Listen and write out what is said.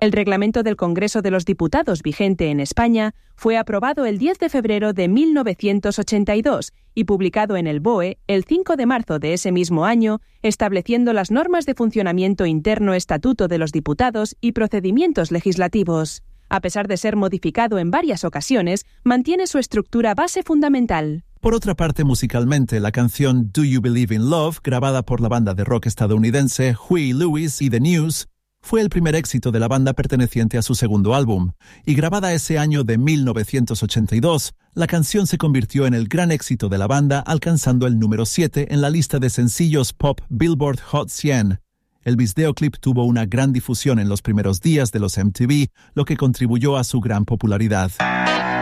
El reglamento del Congreso de los Diputados vigente en España fue aprobado el 10 de febrero de 1982 y publicado en el BOE el 5 de marzo de ese mismo año, estableciendo las normas de funcionamiento interno, Estatuto de los Diputados y procedimientos legislativos. A pesar de ser modificado en varias ocasiones, mantiene su estructura base fundamental. Por otra parte, musicalmente, la canción Do You Believe in Love, grabada por la banda de rock estadounidense Huey Lewis y The News, fue el primer éxito de la banda perteneciente a su segundo álbum, y grabada ese año de 1982, la canción se convirtió en el gran éxito de la banda, alcanzando el número 7 en la lista de sencillos pop Billboard Hot 100. El videoclip tuvo una gran difusión en los primeros días de los MTV, lo que contribuyó a su gran popularidad.